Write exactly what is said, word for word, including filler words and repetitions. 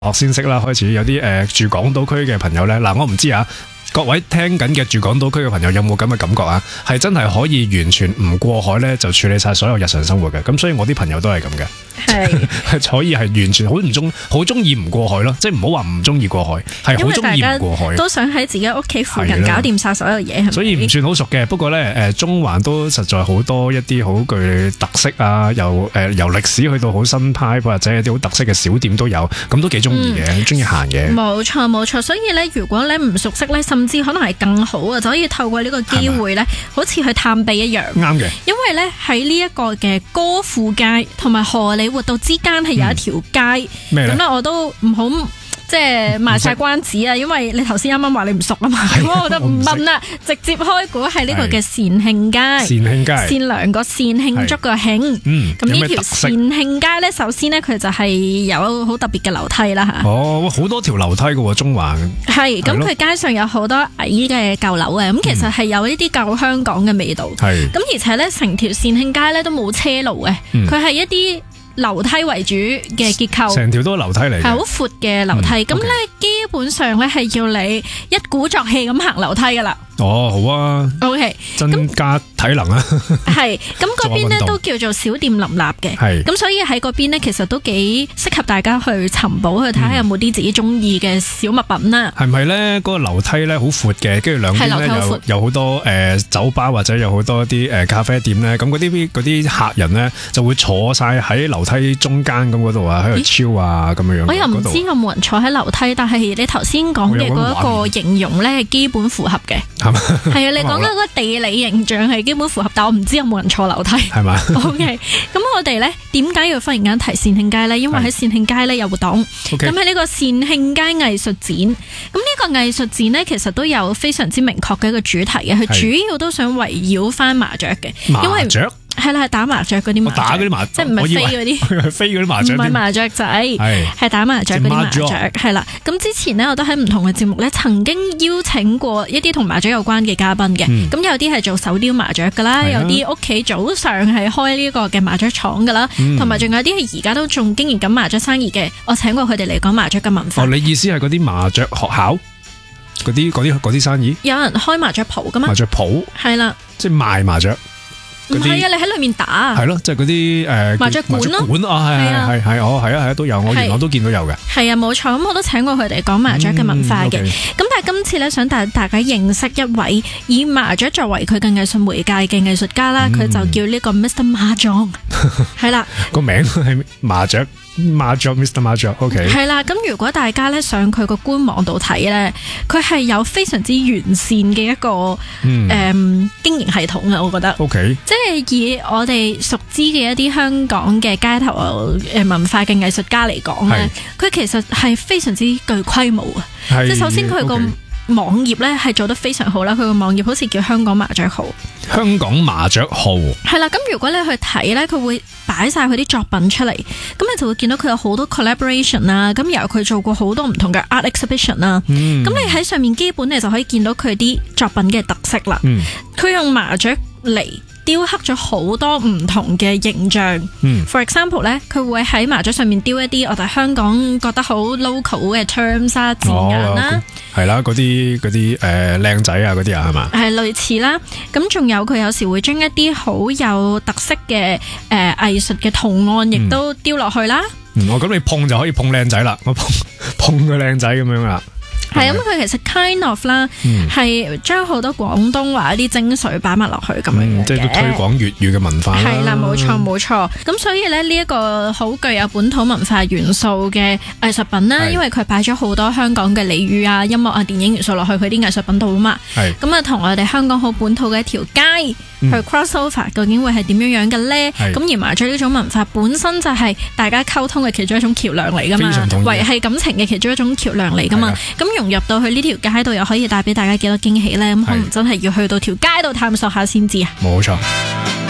學先識啦，開始有啲誒、呃、住港島區嘅朋友咧，嗱我唔知啊，各位聽緊嘅住港島區嘅朋友有冇咁嘅感覺啊？係真係可以完全唔過海咧，就處理晒所有日常生活嘅。咁所以我啲朋友都係咁嘅，係可以係完全好唔中好中意唔過海咯，即係唔好話唔中意過海，係好中意唔過海。 都想喺自己屋企附近搞掂晒所有嘢， 所以唔算好熟嘅。不過咧，誒中環都實在好多一啲好具特色啊，由誒由歷史去到好新派或者一啲好特色嘅小店都有，咁都幾中意嘅，中意行嘅。 冇錯冇錯，所以咧，如果咧唔熟悉咧，甚至可能係更好啊，就可以透過呢個機會咧，好似去探秘一樣。 啱嘅， 因為咧喺呢一個嘅歌賦街同埋荷里活道之間係有一條街，咁咧、嗯、我都唔好。即係賣晒關子啊！因為你頭先啱啱話你唔熟啊嘛，咁我就唔問啦，直接開估係呢個嘅善慶街。善慶街，善良個善，慶祝個慶。嗯，咁呢條善慶街咧，首先咧佢就係有好特別嘅樓梯啦吓。 哦，好多條樓梯嘅喎，中環。係， 咁佢街上有好多矮嘅舊樓嘅，咁其實係有呢啲舊香港嘅味道。係，咁而且咧成條善慶街咧都冇車路嘅，佢係一啲樓梯為主嘅結構，成條都係樓梯嚟，係好闊嘅樓梯。咁咧、嗯 okay. 基本上咧係要你一鼓作氣咁行樓梯噶啦。哦，好啊。O K， 增加體能啊。係，咁嗰邊咧都叫做小店林立嘅。係，咁所以喺嗰邊咧其實都幾適合大家去尋寶，去睇下有冇啲自己中意嘅小物品啦。係咪咧？嗰、嗰個樓梯咧好闊嘅，跟住兩邊咧有有好多誒、呃、酒吧或者有好多啲誒咖啡店咧。咁嗰啲嗰啲客人咧就會坐晒喺樓梯中間咁嗰度啊，喺度超啊咁樣樣。我又唔知有冇人坐喺樓梯，但係你頭先講嘅嗰一個形容咧係基本符合嘅。係啊，你講緊嗰個地理形象係基本符合，但我唔知有冇人坐樓梯。係嘛 ？OK， 咁我哋咧點解要忽然間提善慶街咧？因為喺善慶街咧有活動。咁喺呢個善慶街藝術展，咁呢個藝術展咧其實都有非常之明確嘅一個主題嘅，佢主要都想圍繞翻麻雀嘅，因為麻雀。係啦，係打麻雀嗰啲麻雀，打嗰啲麻，即係唔係飛嗰啲，飛嗰啲麻雀，唔係麻雀仔，係打麻雀嗰啲麻雀，係啦。咁之前呢，我都喺唔同嘅節目咧，曾經邀請過一啲同麻雀有關嘅嘉賓嘅。咁、嗯、有啲係做手雕麻雀噶啦，有啲屋企早上係開呢個嘅麻雀廠噶啦，同埋仲有啲係而家都仲經營緊麻雀生意嘅。我請過佢哋嚟講麻雀嘅文化。哦，你意思係嗰啲麻雀學校嗰啲嗰啲嗰啲生意？有人開麻雀鋪噶嘛？麻雀鋪係啦，即係賣麻雀。唔係啊！你喺裏面打係咯，即係嗰啲誒麻雀館咯，館啊，係係係係，哦係啊係啊，都有，我原來都見到有嘅。係啊，冇錯，咁我都請過佢哋講麻雀嘅文化嘅。咁、嗯 okay. 但係今次咧，想帶大家認識一位以麻雀作為佢嘅藝術媒介嘅藝術家啦，佢、嗯、就叫呢個 Mister Mahjong 係啦，個名係麻雀。麻雀 Mister Mahjong，OK 係啦。咁如果大家咧上佢個官網度睇咧，佢係有非常之完善嘅一個誒、嗯嗯、經營系統啊，我覺得 OK， 即係以我哋熟知嘅一啲香港嘅街頭誒文化嘅藝術家嚟講咧，佢其實係非常之具規模啊。即係首先佢個網頁咧係做得非常好啦，佢個網頁好似叫香港麻雀號。香港麻雀號係啦，咁如果你去睇咧，佢會擺晒佢啲作品出嚟，咁你就會見到佢有好多 collaboration 啦，咁由佢做過好多唔同嘅 art exhibition 啦，咁、嗯、你喺上面基本你就可以見到佢啲作品嘅特色啦。佢、嗯、用麻雀嚟雕刻咗好多唔同嘅形象、嗯、，for example 咧，佢會喺麻雀上面雕一啲我哋香港覺得好 local 嘅 terms 啊字眼啦，係啦，嗰啲嗰啲誒靚仔啊嗰啲啊係嘛，係類似啦。咁仲有佢有時會將一啲好有特色嘅誒藝術嘅圖案，亦都雕落去啦。嗯，我咁你碰就可以碰靚仔啦，我碰碰個靚仔咁樣啦。係咁，佢其實 kind of 啦，係將好多廣東話一啲精髓擺埋落去咁樣嘅、嗯，即係都推廣粵語嘅文化啦。係啦，冇錯冇錯。咁所以咧，呢一個好具有本土文化元素嘅藝術品啦，因為佢擺咗好多香港嘅俚語啊、音樂啊、電影元素落去佢啲藝術品度啊嘛。係咁啊，同我哋香港好本土嘅一條街去 cross over，究竟會係點樣樣嘅咧？咁而麻雀呢種文化本身就係大家溝通嘅其中一種橋梁嚟噶嘛，維繫感情嘅其中一種橋梁嚟噶嘛。咁融入到去呢條街度，又可以帶俾大家幾多驚喜咧？咁可能真係要去到條街度探索下先知啊！冇錯。